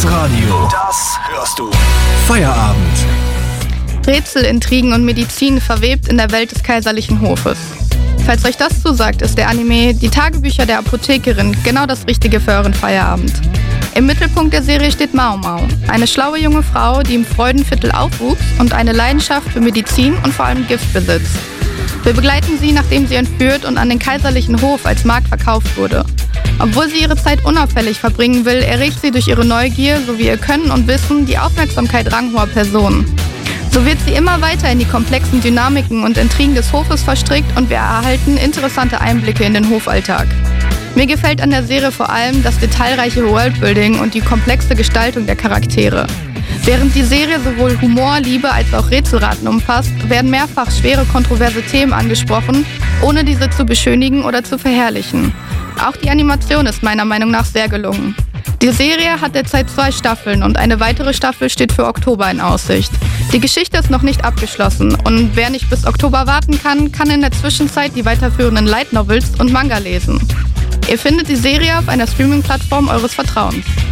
Das Radio. Das hörst du. Feierabend. Rätsel, Intrigen und Medizin verwebt in der Welt des kaiserlichen Hofes. Falls euch das zusagt, ist der Anime Die Tagebücher der Apothekerin genau das Richtige für euren Feierabend. Im Mittelpunkt der Serie steht Mao Mao, eine schlaue junge Frau, die im Freudenviertel aufwuchs und eine Leidenschaft für Medizin und vor allem Gift besitzt. Wir begleiten sie, nachdem sie entführt und an den kaiserlichen Hof als Magd verkauft wurde. Obwohl sie ihre Zeit unauffällig verbringen will, erregt sie durch ihre Neugier sowie ihr Können und Wissen die Aufmerksamkeit ranghoher Personen. So wird sie immer weiter in die komplexen Dynamiken und Intrigen des Hofes verstrickt und wir erhalten interessante Einblicke in den Hofalltag. Mir gefällt an der Serie vor allem das detailreiche Worldbuilding und die komplexe Gestaltung der Charaktere. Während die Serie sowohl Humor, Liebe als auch Rätselraten umfasst, werden mehrfach schwere, kontroverse Themen angesprochen, ohne diese zu beschönigen oder zu verherrlichen. Auch die Animation ist meiner Meinung nach sehr gelungen. Die Serie hat derzeit 2 Staffeln und eine weitere Staffel steht für Oktober in Aussicht. Die Geschichte ist noch nicht abgeschlossen und wer nicht bis Oktober warten kann, kann in der Zwischenzeit die weiterführenden Light Novels und Manga lesen. Ihr findet die Serie auf einer Streaming-Plattform eures Vertrauens.